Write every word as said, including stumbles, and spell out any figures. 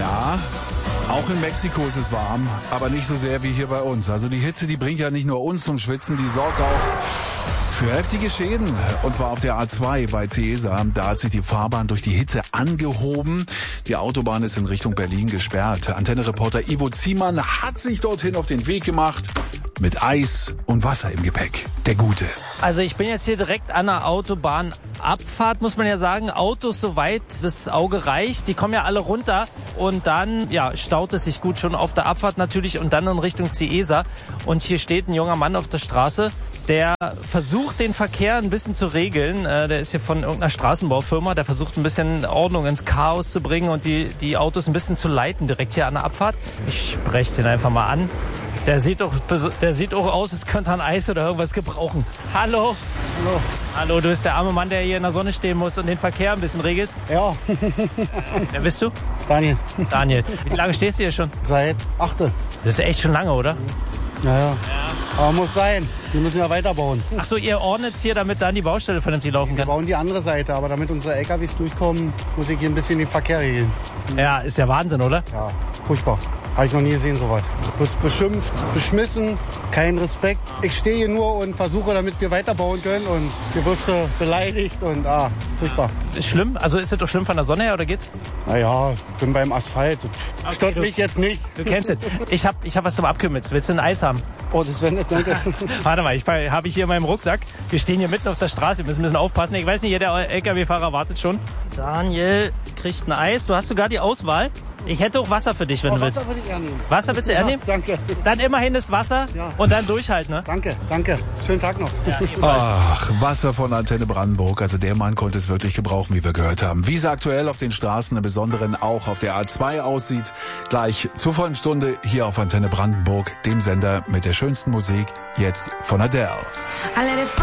Ja, auch in Mexiko ist es warm, aber nicht so sehr wie hier bei uns. Also die Hitze, die bringt ja nicht nur uns zum Schwitzen, die sorgt auch für heftige Schäden. Und zwar auf der A zwei bei Cieza. Da hat sich die Fahrbahn durch die Hitze angehoben. Die Autobahn ist in Richtung Berlin gesperrt. Antenne-Reporter Ivo Ziemann hat sich dorthin auf den Weg gemacht. Mit Eis und Wasser im Gepäck. Der Gute. Also ich bin jetzt hier direkt an der Autobahnabfahrt, muss man ja sagen. Autos, soweit das Auge reicht, die kommen ja alle runter. Und dann ja, staut es sich gut schon auf der Abfahrt natürlich und dann in Richtung Cieza. Und hier steht ein junger Mann auf der Straße, der versucht, den Verkehr ein bisschen zu regeln. Äh, der ist hier von irgendeiner Straßenbaufirma. Der versucht, ein bisschen Ordnung ins Chaos zu bringen und die, die Autos ein bisschen zu leiten, direkt hier an der Abfahrt. Ich spreche den einfach mal an. Der sieht doch, der sieht auch aus, als könnte er ein Eis oder irgendwas gebrauchen. Hallo. Hallo. Hallo, du bist der arme Mann, der hier in der Sonne stehen muss und den Verkehr ein bisschen regelt. Ja. Wer bist du? Daniel. Daniel. Wie lange stehst du hier schon? Seit achte. Das ist echt schon lange, oder? Naja. Ja. Aber muss sein. Wir müssen ja weiterbauen. Ach so, ihr ordnet hier, damit dann die Baustelle vernünftig laufen Wir kann? bauen die andere Seite, aber damit unsere L K Ws durchkommen, muss ich hier ein bisschen den Verkehr regeln. Ja, ist ja Wahnsinn, oder? Ja, furchtbar. Habe ich noch nie gesehen, soweit. Du wirst beschimpft, beschmissen, kein Respekt. Ich stehe hier nur und versuche, damit wir weiterbauen können. Und hier wirst du beleidigt und ah, furchtbar. Ist schlimm? Also ist es doch schlimm von der Sonne her, oder geht's? Naja, ich bin beim Asphalt. Das stört du- mich jetzt nicht. Du kennst es. Ich hab, ich hab was zum Abkühlen mit. Willst du ein Eis haben? Oh, das wäre nett, danke. Warte mal, ich habe ich hier in meinem Rucksack. Wir stehen hier mitten auf der Straße, wir müssen ein bisschen aufpassen. Ich weiß nicht, der L K W-Fahrer wartet schon. Daniel kriegt ein Eis. Du hast sogar die Auswahl. Ich hätte auch Wasser für dich, wenn Oh, du willst. Wasser würde ich gerne nehmen. Wasser willst du eher Ja, nehmen? danke. Dann immerhin das Wasser Ja. und dann durchhalten, ne? Danke, danke. Schönen Tag noch. Ach, Wasser von Antenne Brandenburg. Also der Mann konnte es wirklich gebrauchen, wie wir gehört haben. Wie es aktuell auf den Straßen, im Besonderen auch auf der A zwei aussieht, gleich zur vollen Stunde hier auf Antenne Brandenburg, dem Sender mit der schönsten Musik, jetzt von Adele.